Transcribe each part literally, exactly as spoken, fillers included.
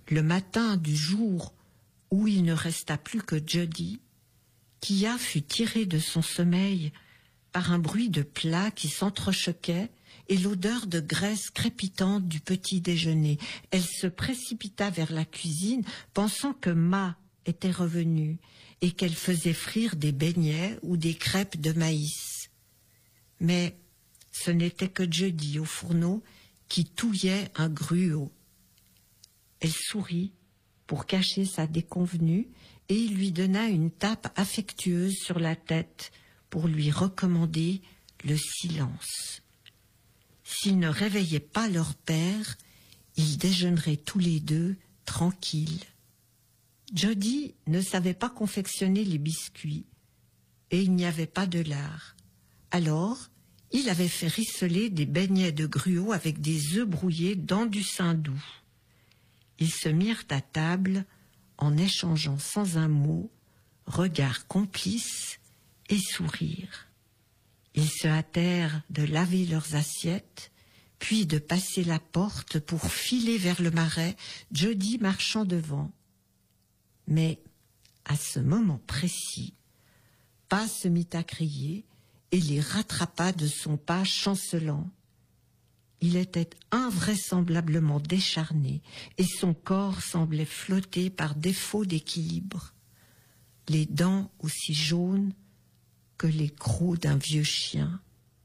Le matin du jour où il ne resta plus que Jody, Kia fut tirée de son sommeil par un bruit de plats qui s'entrechoquaient et l'odeur de graisse crépitante du petit déjeuner. Elle se précipita vers la cuisine, pensant que Ma était revenue et qu'elle faisait frire des beignets ou des crêpes de maïs. Mais ce n'était que Jody au fourneau qui touillait un gruau. Elle sourit pour cacher sa déconvenue et il lui donna une tape affectueuse sur la tête pour lui recommander le silence. S'ils ne réveillaient pas leur père, ils déjeuneraient tous les deux tranquilles. Jody ne savait pas confectionner les biscuits et il n'y avait pas de lard. Alors, il avait fait rissoler des beignets de gruau avec des œufs brouillés dans du saindoux. Ils se mirent à table en échangeant sans un mot, regards complices et sourires. Ils se hâtèrent de laver leurs assiettes, puis de passer la porte pour filer vers le marais, Jody marchant devant. Mais, à ce moment précis, Pa se mit à crier et les rattrapa de son pas chancelant. Il était invraisemblablement décharné et son corps semblait flotter par défaut d'équilibre, les dents aussi jaunes que les crocs d'un vieux chien.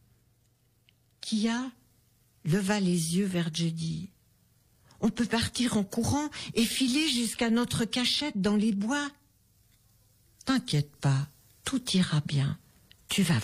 Kia leva les yeux vers Jody. « On peut partir en courant et filer jusqu'à notre cachette dans les bois. »« T'inquiète pas, tout ira bien, tu vas voir. »